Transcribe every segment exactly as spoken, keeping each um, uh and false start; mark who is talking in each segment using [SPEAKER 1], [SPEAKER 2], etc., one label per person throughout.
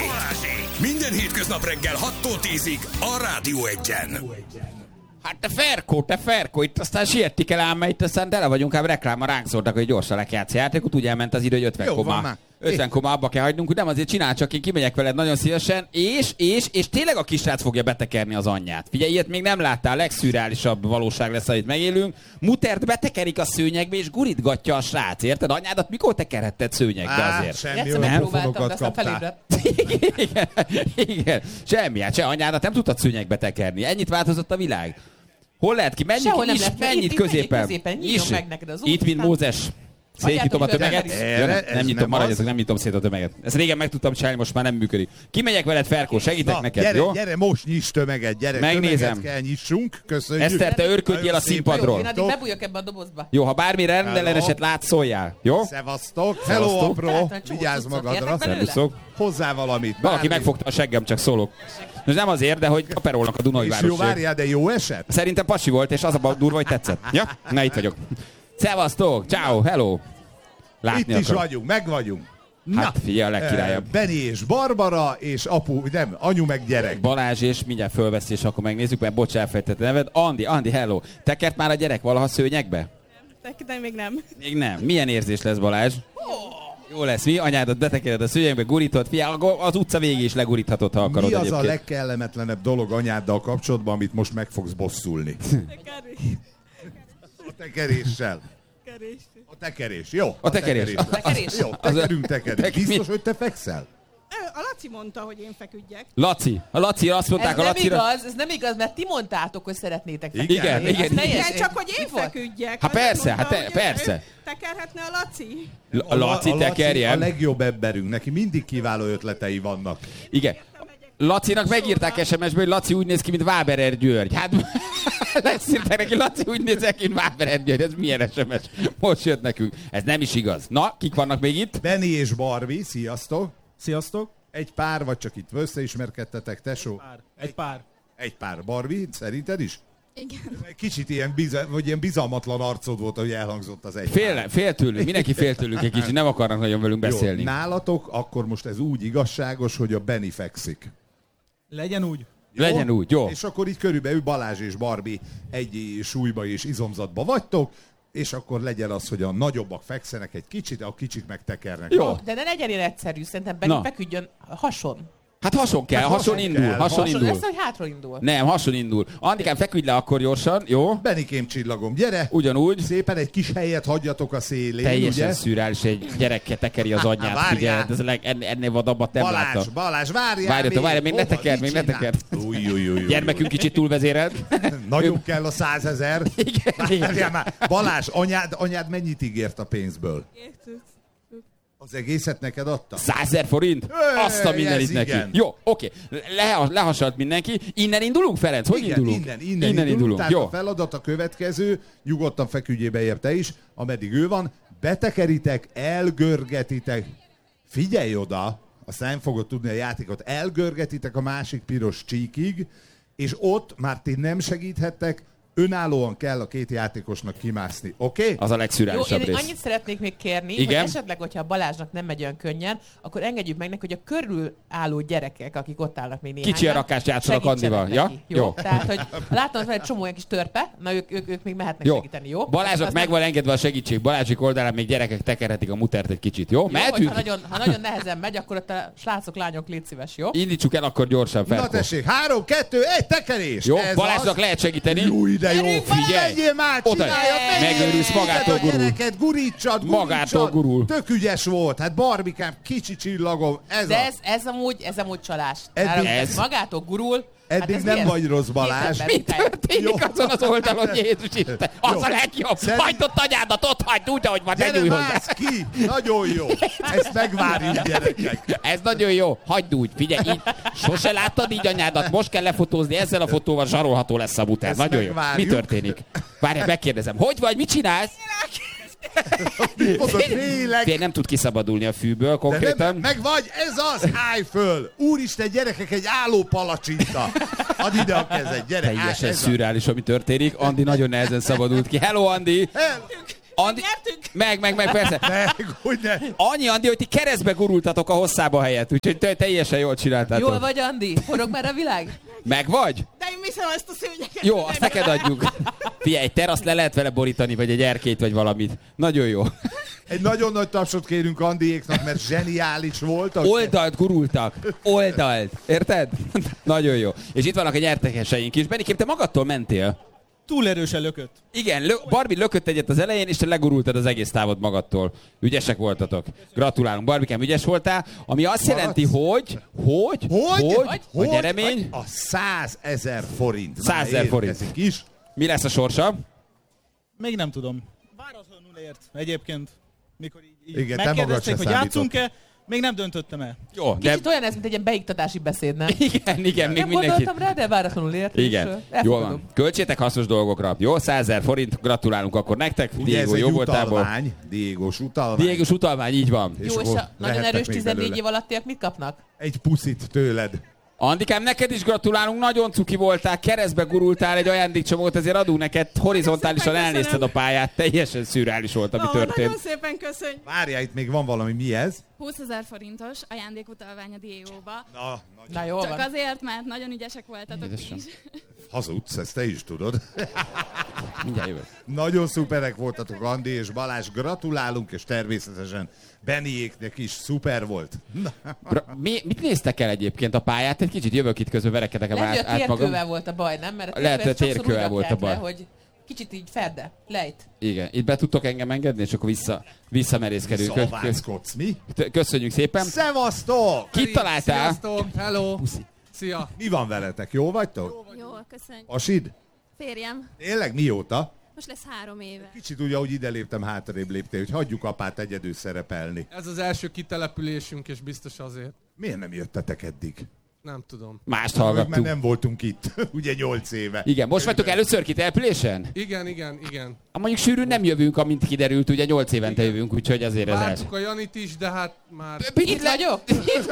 [SPEAKER 1] Minden hétköznap reggel hattól tízig a Rádió Egyen.
[SPEAKER 2] Hát te Ferkó, te Ferkó, itt aztán siettik el ám, mert itt aztán tele vagyunk, ám reklámmal ránk szóltak, hogy gyorsan le kell játszani játékot, úgy elment az idő, hogy ötven komma. ötven komma abba kell hagynunk, hogy nem azért csinál, csak én kimegyek veled nagyon szívesen, és, és, és tényleg a kisrác fogja betekerni az anyját. Figyelj, ilyet még nem láttál, a legszürreálisabb valóság lesz, amit megélünk. Mutert betekerik a szőnyegbe, és gurítgatja a srác, érted? Anyádat mikor tekerhetted szőnyegbe azért?
[SPEAKER 3] Semmi olyan fonokat kaptál.
[SPEAKER 2] igen, igen, semmi, hát se anyádat nem tudtad szőnyegbe tekerni. Ennyit változott a világ. Hol lehet ki? Mennyit,
[SPEAKER 4] Sehol nem
[SPEAKER 2] is,
[SPEAKER 4] lehet,
[SPEAKER 2] mennyit
[SPEAKER 4] itt,
[SPEAKER 2] középen?
[SPEAKER 4] középen. Nyíljon meg neked az út.
[SPEAKER 2] Itt, mint Mózes. Szétnyitom a tömeget.
[SPEAKER 3] Erre,
[SPEAKER 2] nem, nem nyitom,
[SPEAKER 3] nem
[SPEAKER 2] maradjatok, nem nyitom szét a tömeget. Ezt régen meg tudtam csinálni, most már nem működik. Kimegyek veled, Ferkó, segítek
[SPEAKER 3] Na,
[SPEAKER 2] neked,
[SPEAKER 3] gyere,
[SPEAKER 2] jó?
[SPEAKER 3] Gyere, most nyiss tömeget, gyere.
[SPEAKER 2] Megnézem.
[SPEAKER 3] Tömeget kell nyissunk, köszönjük.
[SPEAKER 2] Eszter, te örködjél a színpadról.
[SPEAKER 4] Én addig bebújok ebbe a dobozba.
[SPEAKER 2] Jó, ha bármi rendelleneset látsz, szóljál, jó?
[SPEAKER 3] Szevasztok. Hello,
[SPEAKER 2] Szevasztok.
[SPEAKER 3] apró. Vigyázz magadra.
[SPEAKER 2] Szervuszok.
[SPEAKER 3] Hozzá valamit.
[SPEAKER 2] Valaki
[SPEAKER 3] bármi.
[SPEAKER 2] megfogta a seggem, csak szólok. Most nem azért, de hogy kaperolnak a Dunai
[SPEAKER 3] És jó,
[SPEAKER 2] városért.
[SPEAKER 3] várjál, de jó eset?
[SPEAKER 2] Szerintem pasi volt, és az a durva, hogy tetszett. Ja? Na, itt vagyok. Szevasztok, ciao, hello. Látni
[SPEAKER 3] Itt is
[SPEAKER 2] akarok.
[SPEAKER 3] vagyunk, meg vagyunk.
[SPEAKER 2] Hát figyelj, a legkirályabb.
[SPEAKER 3] Benni és Barbara, és apu, nem, anyu meg gyerek.
[SPEAKER 2] Balázs, és mindjárt fölveszi, és akkor megnézzük, mert bocs, elfejtette neved. Andi, Andi, hello. Tekert már a gyerek valaha szőnyegbe?
[SPEAKER 5] De még nem.
[SPEAKER 2] Még nem. Milyen érzés lesz, Balázs? Jó lesz, mi? Anyádat betekered a szőnyegbe, gurítod. Figyelj, az utca végig is leguríthatod, ha akarod.
[SPEAKER 3] Mi az
[SPEAKER 2] egyébként.
[SPEAKER 3] a legkellemetlenebb dolog anyáddal kapcsolatban, amit most meg fogsz bosszulni? A tekeréssel. A tekerés, jó.
[SPEAKER 2] A tekerés.
[SPEAKER 4] A tekerés.
[SPEAKER 3] Jó, tekerünk tekerés.
[SPEAKER 2] Tek-
[SPEAKER 3] Biztos,
[SPEAKER 2] mi?
[SPEAKER 3] hogy te fekszel?
[SPEAKER 5] A Laci mondta, hogy én feküdjek.
[SPEAKER 2] Laci. A Laci, azt mondták
[SPEAKER 4] Ez
[SPEAKER 2] a
[SPEAKER 4] nem
[SPEAKER 2] Lacira.
[SPEAKER 4] igaz, ez nem igaz, mert ti mondtátok, hogy szeretnétek feküdni.
[SPEAKER 2] Igen, igen.
[SPEAKER 4] Az teljesen-
[SPEAKER 5] Igen, csak hogy én
[SPEAKER 4] Itt volt.
[SPEAKER 5] feküdjek.
[SPEAKER 2] Hát
[SPEAKER 5] Azt
[SPEAKER 2] persze,
[SPEAKER 5] mondta,
[SPEAKER 2] hát te-
[SPEAKER 5] hogy
[SPEAKER 2] persze.
[SPEAKER 5] ő Tekerhetne a Laci?
[SPEAKER 2] A Laci tekerjen.
[SPEAKER 3] A legjobb emberünk, neki mindig kiváló ötletei vannak.
[SPEAKER 2] Igen. Lacinak megírták es em es-ből, hogy Laci úgy néz ki, mint Váberer György. Hát leszírták neki, Laci úgy néz ki, mint Váberer György. Ez milyen es em es? Most jött nekünk. Ez nem is igaz. Na, kik vannak még itt?
[SPEAKER 3] Benni és Barbie, sziasztok.
[SPEAKER 6] Sziasztok!
[SPEAKER 3] Egy pár, vagy csak itt összeismerkedtetek, tesó?
[SPEAKER 6] Pár. Egy pár.
[SPEAKER 3] Egy pár. Barbie, szerinted is?
[SPEAKER 5] Igen.
[SPEAKER 3] Kicsit ilyen, biza, vagy ilyen bizalmatlan arcod volt, hogy elhangzott az egy
[SPEAKER 2] Fél,
[SPEAKER 3] pár.
[SPEAKER 2] fél tőlük, mindenki fél tőlük egy kicsit, nem akarnak nagyon velünk beszélni.
[SPEAKER 3] Jó, nálatok akkor most ez úgy igazságos, hogy a Benni fekszik.
[SPEAKER 6] Legyen úgy.
[SPEAKER 3] Jó?
[SPEAKER 2] Legyen úgy, jó.
[SPEAKER 3] És akkor így körülbelül Balázs és Barbie egy súlyba és izomzatba vagytok, és akkor legyen az, hogy a nagyobbak fekszenek egy kicsit, a kicsik megtekernek.
[SPEAKER 2] Jó.
[SPEAKER 4] De ne legyen ilyen egyszerű, szerintem Benni
[SPEAKER 2] Na.
[SPEAKER 4] feküdjön hason.
[SPEAKER 2] Hát hason kell,
[SPEAKER 3] Hát
[SPEAKER 2] hason
[SPEAKER 3] hason
[SPEAKER 2] indul,
[SPEAKER 3] kell,
[SPEAKER 2] hason
[SPEAKER 4] Hason
[SPEAKER 2] indul.
[SPEAKER 4] lesz, hogy hátra indul.
[SPEAKER 2] Nem, hason indul. Andikám, feküdj le akkor gyorsan, jó?
[SPEAKER 3] Benikém csillagom, gyere!
[SPEAKER 2] Ugyanúgy.
[SPEAKER 3] Szépen egy kis helyet hagyjatok a szélén,
[SPEAKER 2] Teljesen
[SPEAKER 3] ugye?
[SPEAKER 2] szürreális, egy gyereke tekeri az anyját,
[SPEAKER 3] Várjál.
[SPEAKER 2] figyelj, ez a leg, ennél, ennél vadabbat nem
[SPEAKER 3] Balázs,
[SPEAKER 2] láttam.
[SPEAKER 3] Balázs, várjál!
[SPEAKER 2] Várjatok, várjál, még ne
[SPEAKER 3] Hova?
[SPEAKER 2] tekerd,
[SPEAKER 3] Mit
[SPEAKER 2] még ne
[SPEAKER 3] csinál?
[SPEAKER 2] tekerd.
[SPEAKER 3] Új, új, új, új,
[SPEAKER 2] Gyermekünk kicsit túlvezérelt.
[SPEAKER 3] Nagyon kell a százezer.
[SPEAKER 2] Igen,
[SPEAKER 3] Várjál már. Balázs, anyád, anyád mennyit ígért a pénzből?
[SPEAKER 5] Értük.
[SPEAKER 3] Az egészet neked adta?
[SPEAKER 2] Százezer forint?
[SPEAKER 3] Ö,
[SPEAKER 2] Azt a mindenit
[SPEAKER 3] ez
[SPEAKER 2] neki.
[SPEAKER 3] igen.
[SPEAKER 2] Jó, oké. Le, lehasalt mindenki. Innen indulunk, Ferenc? Hogy
[SPEAKER 3] Igen,
[SPEAKER 2] indulunk?
[SPEAKER 3] Innen, innen,
[SPEAKER 2] innen indulunk.
[SPEAKER 3] Tehát
[SPEAKER 2] Jó.
[SPEAKER 3] a feladat a következő, nyugodtan feküdjél be érte is, ameddig ő van, betekeritek, elgörgetitek. Figyelj oda, azt nem fogod tudni a játékot, elgörgetitek a másik piros csíkig, és ott már ti nem segíthettek, önállóan kell a két játékosnak kimászni, oké? Okay?
[SPEAKER 2] Az a
[SPEAKER 4] Jó,
[SPEAKER 2] legszürreálisabb
[SPEAKER 4] én
[SPEAKER 2] rész.
[SPEAKER 4] annyit szeretnék még kérni,
[SPEAKER 2] Igen?
[SPEAKER 4] hogy esetleg, hogyha Balázsnak nem megy olyan könnyen, akkor engedjük meg neki, hogy a körül álló gyerekek, akik ott állnak még néhányan,
[SPEAKER 2] Kicsi a rakást játszanak
[SPEAKER 4] segítsenek
[SPEAKER 2] Andival, ja?
[SPEAKER 4] neki. Jó?
[SPEAKER 2] Jó.
[SPEAKER 4] Tehát, hogy látom, hogy van egy csomó olyan kis törpe, na ők, ők, ők még mehetnek
[SPEAKER 2] Jó.
[SPEAKER 4] segíteni, jó?
[SPEAKER 2] Balázsnak
[SPEAKER 4] Azt
[SPEAKER 2] meg van engedve a segítség. Balázsik oldalán még gyerekek tekerhetik a mutert egy kicsit, jó?
[SPEAKER 4] Jó, vagy
[SPEAKER 2] Mehetünk?
[SPEAKER 4] ha nagyon, ha nagyon nehezen megy, akkor ott a srácok, lányok, légy szíves, jó?
[SPEAKER 2] Indítsuk el akkor gyorsan,
[SPEAKER 3] Na
[SPEAKER 2] Ferko.
[SPEAKER 3] tessék, három, kettő, egy tekerés!
[SPEAKER 2] Jó,
[SPEAKER 3] Ez
[SPEAKER 2] Balázsnak
[SPEAKER 3] az.
[SPEAKER 2] lehet segíteni.
[SPEAKER 3] Jó, ide jó,
[SPEAKER 4] Gyerünk,
[SPEAKER 2] figyelj!
[SPEAKER 3] Menjél már,
[SPEAKER 2] Oda.
[SPEAKER 3] csináljad, menjél!
[SPEAKER 2] Megőrülsz, magától
[SPEAKER 3] Vidd a
[SPEAKER 2] gurul.
[SPEAKER 3] gyereket, gurítsad, gurítsad.
[SPEAKER 2] Magától gurul.
[SPEAKER 3] Tök ügyes volt, hát Barbikám, kicsi csillagom, ez
[SPEAKER 4] De
[SPEAKER 3] az.
[SPEAKER 4] ez, ez, amúgy, ez amúgy csalás.
[SPEAKER 3] Eddig-
[SPEAKER 4] Eddig,
[SPEAKER 2] Ez-
[SPEAKER 4] ez magától gurul.
[SPEAKER 3] Eddig
[SPEAKER 4] ez
[SPEAKER 3] nem
[SPEAKER 4] milyen-
[SPEAKER 3] vagy rossz, Balázs.
[SPEAKER 4] Két
[SPEAKER 2] Mi
[SPEAKER 4] ember
[SPEAKER 2] történik
[SPEAKER 3] Jó.
[SPEAKER 2] azon az oldalon, Jézus Isten? Az
[SPEAKER 3] Jó.
[SPEAKER 2] a legjobb.
[SPEAKER 3] Szerint-
[SPEAKER 2] Hagyd ott anyádat, ott hagyd úgy, ahogy van, ne
[SPEAKER 3] Gyere,
[SPEAKER 2] nyújj hozzá.
[SPEAKER 3] mász ki! Nagyon jó! Ezt megvárjuk, gyerekek!
[SPEAKER 2] Ez nagyon jó. Hagyd úgy. Figyelj, így. Sose láttad így anyádat, most kell lefotózni, ezzel a fotóval zsarolható lesz a butár.
[SPEAKER 3] Ezt
[SPEAKER 2] Nagyon jó. Mi
[SPEAKER 3] megvárjuk.
[SPEAKER 2] történik? Várjál, megkérdezem. Hogy vagy, mit csinálsz?
[SPEAKER 3] Mondod, félek!
[SPEAKER 2] Fél nem tud kiszabadulni a fűből
[SPEAKER 3] De
[SPEAKER 2] konkrétan.
[SPEAKER 3] nem, meg vagy, ez az, állj föl! Úristen, gyerekek, egy álló palacsinta! Add ide a kezed, gyere! állj,
[SPEAKER 2] Teljesen
[SPEAKER 3] ez a-
[SPEAKER 2] szürreális, ami történik. Andi nagyon nehezen szabadult ki. Hello, Andi!
[SPEAKER 3] El-
[SPEAKER 2] Andi... Meg, meg, meg, persze.
[SPEAKER 3] Meg, hogy ne.
[SPEAKER 2] Annyi, Andi, hogy ti keresztbe gurultatok a hosszába helyett, úgyhogy te teljesen jól csináltátok.
[SPEAKER 4] Jól vagy, Andi? Forog már a világ?
[SPEAKER 2] Meg vagy?
[SPEAKER 5] De én viszem ezt a szőnyeket.
[SPEAKER 2] Jó, azt neked adjuk. Figyelj, egy teraszt le lehet vele borítani, vagy egy erkélyt, vagy valamit. Nagyon jó.
[SPEAKER 3] Egy nagyon nagy tapsot kérünk Andiéknak, mert zseniális voltak.
[SPEAKER 2] Oldalt gurultak. Oldalt. Érted? Nagyon jó. És itt vannak a nyertekeseink is. Benikém, te magadtól mentél.
[SPEAKER 6] Túl erősen lökött.
[SPEAKER 2] Igen, lö- Barbie lökött egyet az elején, és te legurultad az egész távot magadtól. Ügyesek voltatok. Gratulálunk. Barbikám, ügyes voltál. Ami azt jelenti, hogy... Hogy?
[SPEAKER 3] Hogy?
[SPEAKER 2] Hogy? A nyeremény?
[SPEAKER 3] A százezer forint.
[SPEAKER 2] százezer forint.
[SPEAKER 3] Is.
[SPEAKER 2] Mi lesz a sorsa?
[SPEAKER 6] Még nem tudom. Váratlanul ért egyébként. Mikor így, így
[SPEAKER 3] Igen, te magad
[SPEAKER 6] megkérdezték,
[SPEAKER 3] se
[SPEAKER 6] hogy játszunk-e, még nem döntöttem el.
[SPEAKER 2] Jó, de...
[SPEAKER 4] Kicsit olyan ez, mint egy ilyen beiktatási beszéd, nem?
[SPEAKER 2] Igen, igen, még
[SPEAKER 4] Nem
[SPEAKER 2] mindenki...
[SPEAKER 4] gondoltam rá, de váratlanul ért.
[SPEAKER 2] Igen, jól van. Költsétek hasznos dolgokra. Jó, százezer forint, gratulálunk akkor nektek.
[SPEAKER 3] Ugye
[SPEAKER 2] Diego
[SPEAKER 3] ez
[SPEAKER 2] jó
[SPEAKER 3] egy
[SPEAKER 2] voltából.
[SPEAKER 3] utalvány, Diégós utalvány.
[SPEAKER 2] Diégos utalvány, így van.
[SPEAKER 4] Jó, és a nagyon erős tizennégy év alattiak mit kapnak?
[SPEAKER 3] Egy puszit tőled.
[SPEAKER 2] Andikám, neked is gratulálunk, nagyon cuki voltál, keresztbe gurultál, egy ajándékcsomagot, ezért adunk neked, horizontálisan
[SPEAKER 5] Nagyon szépen
[SPEAKER 2] elnézted a
[SPEAKER 5] köszönöm.
[SPEAKER 2] pályát, teljesen szürreális volt, ami
[SPEAKER 5] Ó,
[SPEAKER 2] történt.
[SPEAKER 5] Nagyon szépen köszönj.
[SPEAKER 3] Várjál, itt még van valami, mi ez?
[SPEAKER 7] húszezer forintos ajándékutalvány a Dióba.
[SPEAKER 3] Na,
[SPEAKER 4] Na jó
[SPEAKER 7] Csak
[SPEAKER 4] van.
[SPEAKER 7] azért, mert nagyon ügyesek voltatok
[SPEAKER 2] Édesem.
[SPEAKER 7] is.
[SPEAKER 3] hazudsz, ezt te is tudod.
[SPEAKER 2] Mindjárt jövök.
[SPEAKER 3] Nagyon szuperek voltatok, Andi és Balázs, gratulálunk, és természetesen Beniéknek is szuper volt.
[SPEAKER 2] Bra- mi, mit néztek el egyébként a pályát? Egy kicsit jövök itt közben, verekedek
[SPEAKER 4] Lehet, hogy
[SPEAKER 2] át,
[SPEAKER 4] a
[SPEAKER 2] át magam.
[SPEAKER 4] térkővel volt a baj, nem? Mert a
[SPEAKER 2] Lehet, hogy a
[SPEAKER 4] térkővel sokszor
[SPEAKER 2] térkővel
[SPEAKER 4] úgy
[SPEAKER 2] volt a
[SPEAKER 4] rakják
[SPEAKER 2] baj.
[SPEAKER 4] le, hogy kicsit így ferde, lejt.
[SPEAKER 2] Igen, itt be tudtok engem engedni, és akkor vissza, visszamerészkedünk. Kö- kö-
[SPEAKER 3] Szaváckodsz, mi?
[SPEAKER 2] Köszönjük szépen.
[SPEAKER 3] Szevasztok!
[SPEAKER 2] Kit találtál?
[SPEAKER 8] Sziasztok, hello! Szia!
[SPEAKER 3] Mi van veletek? Jó vagytok?
[SPEAKER 7] Jól, köszönjük.
[SPEAKER 3] Asid?
[SPEAKER 7] Férjem,
[SPEAKER 3] Tényleg mióta?
[SPEAKER 7] most lesz három éve.
[SPEAKER 3] Kicsit úgy, ahogy ide léptem, hátrébb léptél, hogy hagyjuk apát egyedül szerepelni.
[SPEAKER 8] Ez az első kitelepülésünk, és biztos azért.
[SPEAKER 3] Miért nem jöttetek eddig?
[SPEAKER 8] Nem tudom.
[SPEAKER 2] Mást
[SPEAKER 3] Mert
[SPEAKER 2] hallgattunk.
[SPEAKER 3] nem voltunk itt, ugye nyolc éve.
[SPEAKER 2] Igen, most vagytok először kitelepülésen?
[SPEAKER 8] Igen, igen, igen.
[SPEAKER 2] Ha mondjuk sűrűn nem jövünk, amint kiderült, ugye nyolc évente jövünk, úgyhogy azért ez első.
[SPEAKER 8] Vártuk a Janit is, de hát már...
[SPEAKER 4] Itt vagyok?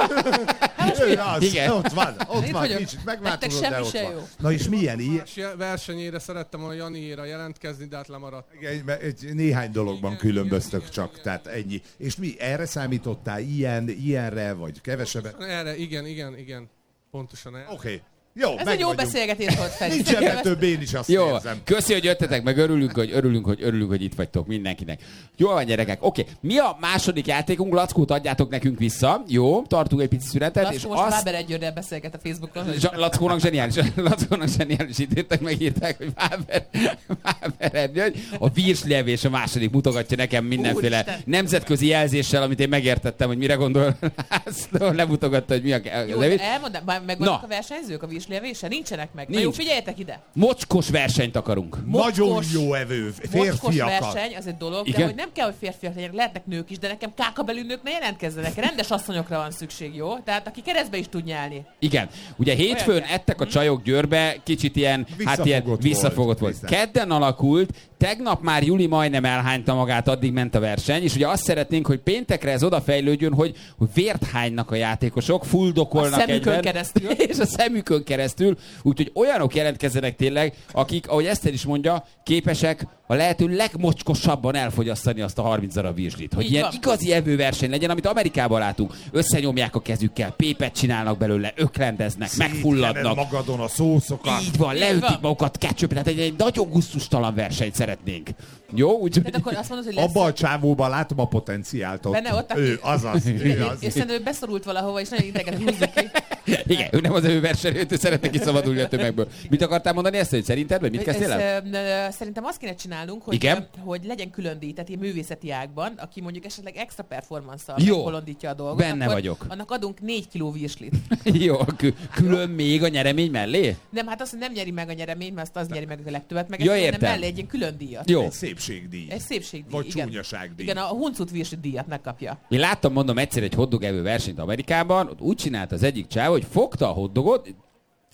[SPEAKER 3] Ő az,
[SPEAKER 2] Igen.
[SPEAKER 3] ott van, ott
[SPEAKER 4] Itt
[SPEAKER 3] van,
[SPEAKER 4] vagyok.
[SPEAKER 3] kicsit
[SPEAKER 4] Nektek
[SPEAKER 3] megváltozott, de
[SPEAKER 4] semmi
[SPEAKER 3] ott
[SPEAKER 4] se
[SPEAKER 3] van.
[SPEAKER 4] jó.
[SPEAKER 3] Na és milyen ilyen?
[SPEAKER 8] Más versenyére szerettem volna Janiéra jelentkezni, de hát lemaradt.
[SPEAKER 3] Igen, mert egy néhány dologban
[SPEAKER 8] Igen,
[SPEAKER 3] különböztök
[SPEAKER 8] igen,
[SPEAKER 3] csak,
[SPEAKER 8] igen,
[SPEAKER 3] tehát ennyi. És mi, erre számítottál ilyen, ilyenre, vagy kevesebbet? Oké.
[SPEAKER 8] Erre, igen, igen, igen. Pontosan erre.
[SPEAKER 3] Okay. Jó,
[SPEAKER 4] Ez
[SPEAKER 3] meg
[SPEAKER 4] egy jó
[SPEAKER 3] vagyunk.
[SPEAKER 4] beszélgetés volt, Feri.
[SPEAKER 3] Nincs ebben több, én is azt
[SPEAKER 2] Jó,
[SPEAKER 3] érzem.
[SPEAKER 2] köszi, hogy jöttetek, meg örülünk, hogy örülünk, hogy örülünk, hogy itt vagytok mindenkinek. Jó van, gyerekek. Oké, mi a második játékunk? Lackót adjátok nekünk vissza. Jó, tartunk egy pici szünetet,
[SPEAKER 4] Lackó
[SPEAKER 2] és
[SPEAKER 4] most
[SPEAKER 2] azt...
[SPEAKER 4] Váber Egyőrrel beszélget a Facebookon. hogy-
[SPEAKER 2] Zsa- Lackónak zseniális, Lackónak zseniális itt írtak, megírták, hogy Váber, Váber Erdőny. A virslevés a második mutogatja nekem mindenféle
[SPEAKER 4] Úristen.
[SPEAKER 2] nemzetközi jelzéssel, amit én megértettem, hogy mire gondol. László lemutogatta, hogy mi a
[SPEAKER 4] Jó,
[SPEAKER 2] levés.
[SPEAKER 4] de elmondom, már megvannak
[SPEAKER 2] Na.
[SPEAKER 4] a versenyzők a vízlévésen? Nincsenek meg. Na
[SPEAKER 2] Nincs.
[SPEAKER 4] jó, figyeljetek ide.
[SPEAKER 2] Mocskos versenyt akarunk.
[SPEAKER 3] Nagyon
[SPEAKER 4] Mocskos-
[SPEAKER 3] jó evő,
[SPEAKER 4] Mocskos
[SPEAKER 3] férfiakat.
[SPEAKER 4] verseny, az egy dolog,
[SPEAKER 2] Igen?
[SPEAKER 4] de hogy nem kell, hogy férfiak legyenek, lehetnek nők is, de nekem kákabelű nők ne jelentkezzenek. Rendes asszonyokra van szükség, jó? Tehát aki keresztbe is tud nyálni.
[SPEAKER 2] Igen. Ugye hétfőn
[SPEAKER 4] Olyan kell.
[SPEAKER 2] ettek a csajok Győrbe, kicsit ilyen, hát ilyen
[SPEAKER 3] Visszafogott
[SPEAKER 2] visszafogott volt.
[SPEAKER 3] volt.
[SPEAKER 2] Kedden alakult, tegnap már Juli majdnem elhányta magát, addig ment a verseny, és ugye azt szeretnénk, hogy péntekre ez odafejlődjön, hogy, hogy vért hánynak a játékosok, fuldokolnak
[SPEAKER 4] A szemükön
[SPEAKER 2] egyben,
[SPEAKER 4] keresztül.
[SPEAKER 2] és a szemükön keresztül, úgyhogy olyanok jelentkezzenek tényleg, akik, ahogy Eszter is mondja, képesek a lehető legmocskosabban elfogyasztani azt a harminc darab virslit. Hogy
[SPEAKER 4] Így
[SPEAKER 2] ilyen
[SPEAKER 4] van.
[SPEAKER 2] igazi evőverseny legyen, amit Amerikában látunk. Összenyomják a kezükkel, pépet csinálnak belőle, öklendeznek, megfulladnak.
[SPEAKER 3] magadon a szószokat.
[SPEAKER 2] Így van,
[SPEAKER 4] Így
[SPEAKER 2] leütik
[SPEAKER 4] van.
[SPEAKER 2] magukat ketchup, tehát egy, egy nagyon gusztustalan versenyt szeretnénk. Jó, úgyhogy...
[SPEAKER 4] Tehát akkor azt mondod, hogy lesz...
[SPEAKER 3] Abba a csávóban látom a potenciált ott.
[SPEAKER 4] Benne ott, aki-
[SPEAKER 3] Ő, azaz, ő az.
[SPEAKER 4] És szerintem ő beszorult valahova, és nagyon ideget húzzuk ki.
[SPEAKER 2] Igen, ő nem az ő versenyő, ő szeretne kiszabadulni a tömegből. Mit akartál mondani ezt, hogy szerinted, vagy mit kezdtél el?
[SPEAKER 4] Ezt, ö, ö, Szerintem azt kéne csinálnunk, hogy,
[SPEAKER 2] Igen?
[SPEAKER 4] ö, hogy legyen külön díj, tehát ilyen művészeti ágban, aki mondjuk esetleg extra performance-szal
[SPEAKER 2] Jó.
[SPEAKER 4] megbolondítja a dolgot.
[SPEAKER 2] Benne
[SPEAKER 4] akkor
[SPEAKER 2] vagyok.
[SPEAKER 4] Annak adunk négy kiló virslit.
[SPEAKER 2] Jó, kü- külön még a nyeremény mellé?
[SPEAKER 4] Nem, hát azt, hogy nem nyeri meg a nyereményt, mert azt az nyeri meg a legtöbbet, meg
[SPEAKER 2] Ja,
[SPEAKER 4] ezt
[SPEAKER 2] értem.
[SPEAKER 4] mellé egy ilyen külön díjat.
[SPEAKER 2] Jó.
[SPEAKER 3] Egy szépségdíj.
[SPEAKER 4] Egy szépségdíj,
[SPEAKER 3] Vagy
[SPEAKER 4] igen.
[SPEAKER 3] csúnyaságdíj.
[SPEAKER 4] Igen, a huncut virslit díjat megkapja.
[SPEAKER 2] Én láttam, mondom, egyszer egy hotdog evő versenyt Amerikában, ott úgy csinált az egyik csáv, hogy fogta a hotdogot,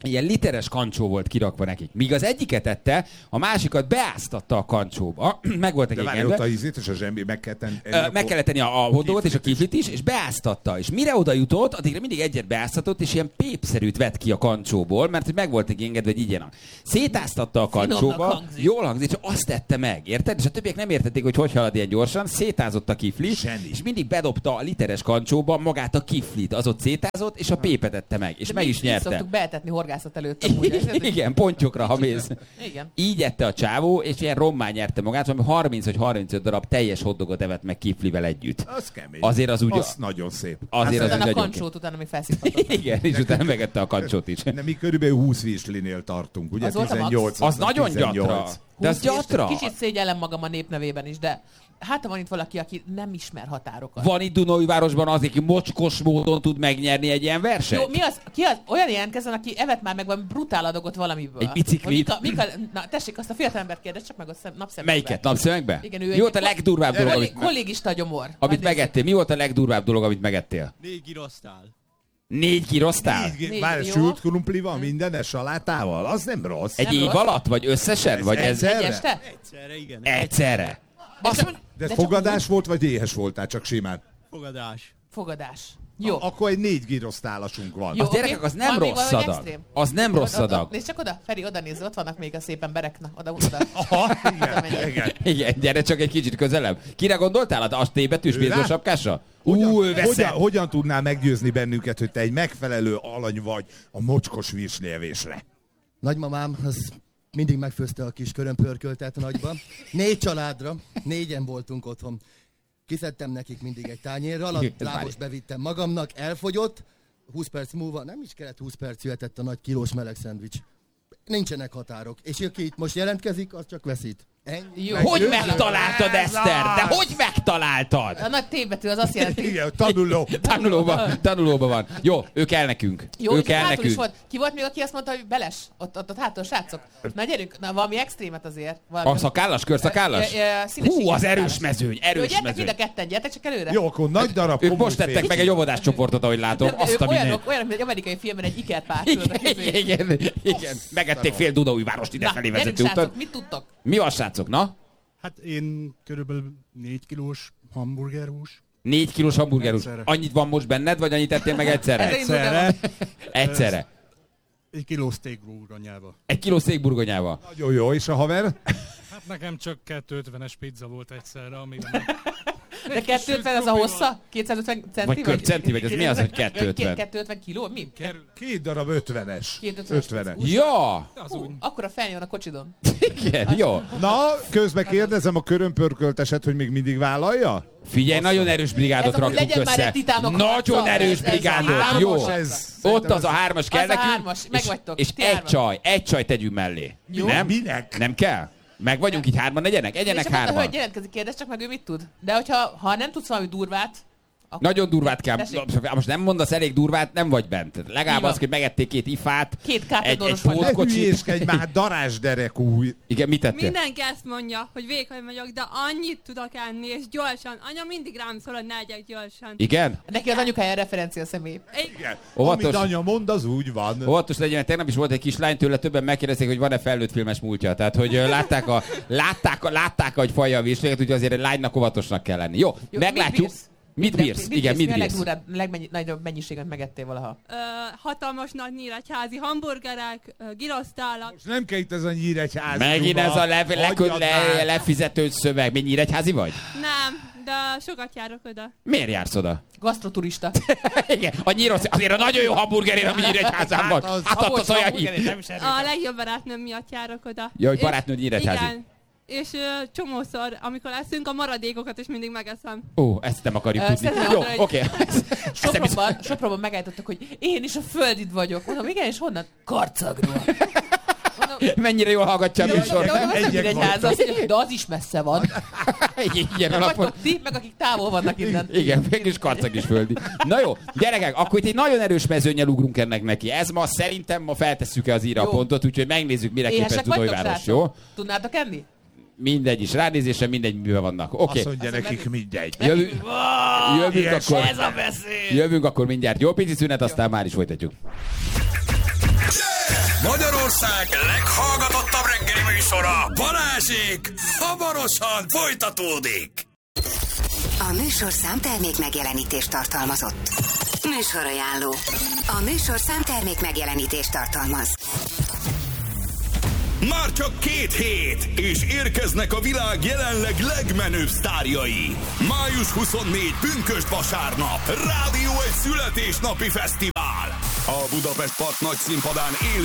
[SPEAKER 2] ilyen literes kancsó volt kirakva nekik. Míg az egyiket ette, a másikat beáztatta a kancsóba. Meg voltak
[SPEAKER 3] De várj, ott a ízét és a zsembi meg kell tenni.
[SPEAKER 2] Ö, meg kellett tenni a, a hotdogot és a kiflit is, és beáztatta. És mire oda jutott, addigra mindig egyet beáztatott, és ilyen pépszerűt vett ki a kancsóból, mert hogy meg volt egy engedve, hogy igyenak. Szétáztatta a kancsóba, hangzik. Jól hangzik, és azt tette meg, érted? És a többiek nem értették, hogy hogy halad ilyen gyorsan, szétázott a kifli, Zseni. És mindig bedobta a literes kancsóba magát a kiflit, az ott szétázott, és a pépet tette meg, és
[SPEAKER 4] de
[SPEAKER 2] meg
[SPEAKER 4] mi,
[SPEAKER 2] is nyerte.
[SPEAKER 4] szoktuk beetetni horgászat előtt. Amúgy,
[SPEAKER 2] igen, pontyokra, ha mész.
[SPEAKER 4] Igen.
[SPEAKER 2] Így ette a csávó, és ilyen rommán nyerte magát, valami harminc vagy harmincöt darab teljes hotdogot evett meg kiflivel együtt.
[SPEAKER 3] Az kemény.
[SPEAKER 2] Azért az úgy...
[SPEAKER 3] Az nagyon szép.
[SPEAKER 2] Azért
[SPEAKER 4] hát
[SPEAKER 2] az
[SPEAKER 4] utána
[SPEAKER 2] úgy
[SPEAKER 4] a kancsót utána még felszívhatott.
[SPEAKER 2] igen, és utána megette a kancsót is.
[SPEAKER 3] De mi körülbelül húsz virslinél tartunk, ugye?
[SPEAKER 4] Az volt a max.
[SPEAKER 3] tizennyolc.
[SPEAKER 2] Az nagyon gyatra. De az gyatra.
[SPEAKER 4] Kicsit szégyellem magam a népnevében is, de hát van itt valaki, aki nem ismer határokat.
[SPEAKER 2] Van itt Dunaújvárosban az, aki mocskos módon tud megnyerni egy ilyen versenyt?
[SPEAKER 4] Jó, mi az? Ki az? Olyan jelentkezzen, aki evett már meg valami brutál adagot valamiből.
[SPEAKER 2] Egy biciklit?
[SPEAKER 4] Mika, Mika, na tessék, azt a fiatalember kérdez, csak meg a szem, napszemekbe.
[SPEAKER 2] Melyiket? Napszemekbe?
[SPEAKER 4] Igen, ő
[SPEAKER 2] mi
[SPEAKER 4] egy
[SPEAKER 2] volt a legdurvább dolog, amit,
[SPEAKER 4] kollégista gyomor.
[SPEAKER 2] amit megettél? Mi volt a legdurvább dolog, amit megettél?
[SPEAKER 6] Négy girosztál.
[SPEAKER 2] Négy girosztál?
[SPEAKER 3] Négy, Várj, sült krumplival, mindenes salátával? Az nem rossz.
[SPEAKER 2] Egy év alatt? Vagy összesen?
[SPEAKER 3] Ez
[SPEAKER 2] vagy ez...
[SPEAKER 3] egyszerre?
[SPEAKER 4] Egy este?
[SPEAKER 6] Egyszerre, igen.
[SPEAKER 2] Egyszerre.
[SPEAKER 4] Azt,
[SPEAKER 3] De, de fogadás volt, vagy éhes voltál csak simán?
[SPEAKER 6] Fogadás.
[SPEAKER 4] Fogadás. Jó.
[SPEAKER 3] A, akkor egy négy girosztálasunk van.
[SPEAKER 4] Jó,
[SPEAKER 2] Az gyerekek, az nem
[SPEAKER 4] van még
[SPEAKER 2] rossz
[SPEAKER 4] valami
[SPEAKER 2] adag.
[SPEAKER 4] extrém?
[SPEAKER 2] Az nem rossz
[SPEAKER 4] Oda- oda-
[SPEAKER 2] adag.
[SPEAKER 4] Nézd csak oda, Feri, oda nézz, ott vannak még a szép emberek. Na, oda, oda.
[SPEAKER 3] Aha,
[SPEAKER 4] Oda
[SPEAKER 3] igen,
[SPEAKER 4] menjek.
[SPEAKER 3] igen.
[SPEAKER 2] Igen, gyere csak egy kicsit közelebb. Kire gondoltál? A T betűs
[SPEAKER 3] Ő
[SPEAKER 2] bézó
[SPEAKER 3] rá?
[SPEAKER 2] sapkásra?
[SPEAKER 3] Hogyan,
[SPEAKER 2] Ú, ő
[SPEAKER 3] hogyan,
[SPEAKER 2] veszett.
[SPEAKER 3] hogyan tudnál meggyőzni bennünket, hogy te egy megfelelő alany vagy a mocskos virslievésre?
[SPEAKER 9] Nagymamám az mindig megfőzte a kis körömpörköltet nagyba. Négy családra, négyen voltunk otthon. Kiszedtem nekik mindig egy tányérral, a lábos bevittem magamnak, elfogyott, húsz perc múlva, nem is kellett húsz perc, jöhetett a nagy kilós meleg szendvics. Nincsenek határok. És aki itt most jelentkezik, az csak veszít. Ennyi.
[SPEAKER 4] Jó.
[SPEAKER 2] Hogy
[SPEAKER 4] Meggyőző.
[SPEAKER 2] megtaláltad, Eszter? De hogy megtaláltad?
[SPEAKER 4] A nagy T-betű az azt jelenti.
[SPEAKER 3] Igen, tanuló.
[SPEAKER 2] Tanulóban, tanulóban van. Jó, ő kell nekünk.
[SPEAKER 4] Jó,
[SPEAKER 2] ő
[SPEAKER 4] itt
[SPEAKER 2] kell
[SPEAKER 4] hátul is
[SPEAKER 2] nekünk.
[SPEAKER 4] volt. Ki volt még, aki azt mondta, hogy beles? Ott, ott, ott hátul, srácok. Na gyerünk, na valami extrémet azért. Valami.
[SPEAKER 2] A szakállas, körszakállas?
[SPEAKER 4] Ö, ö, ö, színességi
[SPEAKER 2] Hú, az erős
[SPEAKER 4] szakállas.
[SPEAKER 2] mezőny,
[SPEAKER 4] Jó,
[SPEAKER 2] erős
[SPEAKER 4] gyertek
[SPEAKER 2] mezőny.
[SPEAKER 4] mind a ketten, gyertek csak előre.
[SPEAKER 3] Jó, akkor nagy darab
[SPEAKER 2] Ők
[SPEAKER 3] komoly
[SPEAKER 2] most tettek
[SPEAKER 3] fék.
[SPEAKER 2] meg egy óvodás csoportot, ahogy látom.
[SPEAKER 4] De
[SPEAKER 2] Azt
[SPEAKER 4] ők
[SPEAKER 2] a minden.
[SPEAKER 4] olyanok, olyanok, mint egy amerikai filmben egy ikerpár.
[SPEAKER 2] Igen, igen, igen. Megették fél Dunaújvárost ide
[SPEAKER 4] Na,
[SPEAKER 2] felé
[SPEAKER 4] gyerünk,
[SPEAKER 2] vezető
[SPEAKER 4] srácok,
[SPEAKER 2] úton.
[SPEAKER 4] mit tudtok?
[SPEAKER 2] Mi van, srácok? Na?
[SPEAKER 10] Hát én körülbelül négy kilós hamburgerhús.
[SPEAKER 2] Négy kilós hamburgerhús.
[SPEAKER 10] Egyszerre.
[SPEAKER 2] Annyit van most benned, vagy annyit ettél meg egyszerre?
[SPEAKER 4] Ez indul, de
[SPEAKER 10] Egyszerre.
[SPEAKER 2] Egyszerre.
[SPEAKER 10] Egy kiló steak burgonyába.
[SPEAKER 2] Egy kiló székburgonyával.
[SPEAKER 3] Nagyon jó, és a haver?
[SPEAKER 10] Hát nekem csak kétszázötvenes pizza volt egyszerre, amire nem...
[SPEAKER 4] De kétszázötven az a hossza? kétszázötven centi?
[SPEAKER 2] Vagy köpcenti, vagy ez mi az, hogy kétszázötven?
[SPEAKER 4] kétszázötven kiló? Mi?
[SPEAKER 10] Kerül...
[SPEAKER 3] Két darab ötvenes.
[SPEAKER 4] Két ötvenes.
[SPEAKER 3] ötvenes.
[SPEAKER 2] Ja!
[SPEAKER 10] Az úgy.
[SPEAKER 4] Akkor a felnyom a kocsidon.
[SPEAKER 2] Igen, jó.
[SPEAKER 3] Na, közben kérdezem a körömpörkölteset, hogy még mindig vállalja?
[SPEAKER 2] Figyelj, nagyon erős brigádot
[SPEAKER 4] Ez amúgy
[SPEAKER 2] rakunk
[SPEAKER 4] legyen már
[SPEAKER 2] össze.
[SPEAKER 4] egy titánok
[SPEAKER 2] Nagyon
[SPEAKER 4] harca.
[SPEAKER 2] erős
[SPEAKER 4] Ez- ez
[SPEAKER 2] brigádot,
[SPEAKER 4] hármas,
[SPEAKER 2] jó.
[SPEAKER 3] ez-
[SPEAKER 2] Ott az a hármas kell
[SPEAKER 4] Az a
[SPEAKER 2] nekünk.
[SPEAKER 4] hármas, megvagytok,
[SPEAKER 2] És, és
[SPEAKER 4] ti
[SPEAKER 2] egy
[SPEAKER 4] hárman.
[SPEAKER 2] csaj, egy csaj tegyünk mellé.
[SPEAKER 4] Jó.
[SPEAKER 2] Nem?
[SPEAKER 3] Minek?
[SPEAKER 2] Nem kell? Meg vagyunk itt hárman, egyenek? Egyenek
[SPEAKER 4] És akkor a
[SPEAKER 2] hárman.
[SPEAKER 4] hölgy jelentkezik, kérdez csak meg, ő mit tud. De hogyha ha nem tudsz valami durvát, akkor
[SPEAKER 2] Nagyon durvát kell.
[SPEAKER 4] Tessék.
[SPEAKER 2] Most nem mondasz elég durvát, nem vagy bent. Legalább
[SPEAKER 4] Így van.
[SPEAKER 2] az, hogy megették két ifát,
[SPEAKER 4] két
[SPEAKER 2] egy, egy
[SPEAKER 4] kártyadoros vagy.
[SPEAKER 3] Ne
[SPEAKER 2] pótkocsit.
[SPEAKER 3] hülyéskedj már, darázsderekú.
[SPEAKER 2] Igen, mit tettél?
[SPEAKER 11] Mindenki ezt mondja, hogy vékony vagyok, de annyit tudok enni, és gyorsan. Anya mindig rám szól, hogy ne egyek gyorsan.
[SPEAKER 2] Igen?
[SPEAKER 4] Neki az anyukája referencia személy.
[SPEAKER 3] Igen.
[SPEAKER 2] Óvatos.
[SPEAKER 3] Amit anya mond, az úgy van.
[SPEAKER 2] Óvatos legyen, mert tegnap is volt egy kislány, tőle többen megkérdezték, hogy van-e felnőtt filmes múltja. Tehát, hogy ö, látták, a, látták, látták, hogy falja a vízsléget, úgyhogy azért egy lánynak óvatosnak kell lenni. Jó,
[SPEAKER 4] Jó,
[SPEAKER 2] meglátjuk.
[SPEAKER 4] mit bírsz?
[SPEAKER 2] Mit bírsz? Igen, mit
[SPEAKER 4] Mi a
[SPEAKER 2] bírsz?
[SPEAKER 4] legdurvább, legnagyobb mennyiséget megettél valaha?
[SPEAKER 11] Ö, hatalmas nagy nyíregyházi hamburgerek, ö, girosztálak.
[SPEAKER 3] És nem kell itt ez a nyíregyházi.
[SPEAKER 2] Megint
[SPEAKER 3] Duma.
[SPEAKER 2] ez a le, le,
[SPEAKER 3] Hagyjad
[SPEAKER 2] le,
[SPEAKER 3] már.
[SPEAKER 2] lefizető szöveg. Mi nyíregyházi vagy?
[SPEAKER 11] Nem, de sokat járok oda.
[SPEAKER 2] Miért jársz oda?
[SPEAKER 4] Gasztroturista.
[SPEAKER 2] Igen, a nyírosz, azért a nagyon jó hamburgerért, ami nyíregyházán van.
[SPEAKER 3] Hát az-
[SPEAKER 2] Hát ott az olyan hív.
[SPEAKER 11] A legjobb barátnőm miatt járok oda.
[SPEAKER 2] Ja, hogy
[SPEAKER 11] És-
[SPEAKER 2] barátnőd nyíregyházi.
[SPEAKER 11] Igen. És ö, csomószor, amikor leszünk, a maradékokat is mindig megeszem.
[SPEAKER 2] Ó, ezt nem akarjuk
[SPEAKER 4] Ö,
[SPEAKER 2] tudni.
[SPEAKER 4] szeretném
[SPEAKER 2] Jó,
[SPEAKER 4] mondani,
[SPEAKER 2] oké.
[SPEAKER 4] Sopronban, Sopronban megállítottak, hogy én is a földid vagyok. Mondom, igen, és honnan? Karcagról. Mondom,
[SPEAKER 2] Mennyire jól hallgatja a
[SPEAKER 4] de
[SPEAKER 2] műsor.
[SPEAKER 4] mondom, az nem
[SPEAKER 3] Egyek
[SPEAKER 4] egy ház, azt mondja, de az is messze van.
[SPEAKER 2] Ilyen alapon.
[SPEAKER 4] Vagytok ti, meg akik távol vannak innen.
[SPEAKER 2] Igen, mégis karcag is földi. Na jó, gyerekek, akkor itt egy nagyon erős mezőnnyel ugrunk ennek neki. Ez ma szerintem ma feltesszük-e az íra a
[SPEAKER 4] Jó.
[SPEAKER 2] pontot, úgyhogy megnézzük, mire képes
[SPEAKER 4] Éhesek vagytok,
[SPEAKER 2] Dunaújváros,
[SPEAKER 4] srácok?
[SPEAKER 2] jó?
[SPEAKER 4] Tudnátok enni?
[SPEAKER 2] Mindegy is, ránézésre mindegy, miben vannak. Oké,
[SPEAKER 3] Azt mondja nekik mindegy.
[SPEAKER 2] jövünk, jövünk, akkor,
[SPEAKER 4] Ez a beszél!
[SPEAKER 2] jövünk akkor mindjárt. Jó pici szünet, aztán már is folytatjuk.
[SPEAKER 1] Yeah! Magyarország leghallgatottabb reggeli műsora, Balázsék, hamarosan folytatódik.
[SPEAKER 12] A műsorszám termék megjelenítést tartalmazott. Műsorajánló. A műsorszám termék megjelenítést tartalmaz.
[SPEAKER 1] Már csak két hét, és érkeznek a világ jelenleg legmenőbb sztárjai. május huszonnégy pünkösd vasárnap. Rádió egy születésnapi fesztivál. A Budapest Park nagy színpadán élő